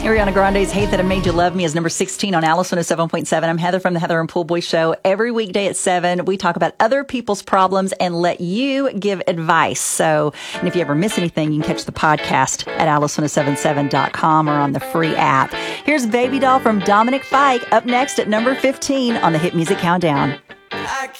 Ariana Grande's Hate That I Made You Love Me is number 16 on Alice 107.7. I'm Heather from the Heather and Pool Boy Show. Every weekday at 7, we talk about other people's problems and let you give advice. So, and if you ever miss anything, you can catch the podcast at alice1077.com or on the free app. Here's Baby Doll from Dominic Fike up next at number 15 on the Hit Music Countdown.